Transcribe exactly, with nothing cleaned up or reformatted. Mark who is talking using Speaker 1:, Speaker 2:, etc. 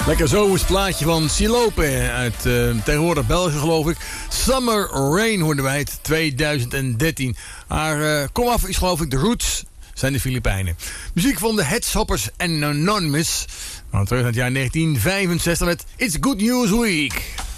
Speaker 1: Lekker zomers plaatje van Silope uit uh, tegenwoordig België, geloof ik. Summer Rain hoorden wij het tweeduizend dertien. Haar uh, komaf is geloof ik de Roots, zijn de Filipijnen. Muziek van de Headshoppers en Anonymous. We gaan terug naar het jaar negentien vijfenzestig met It's Good News Week.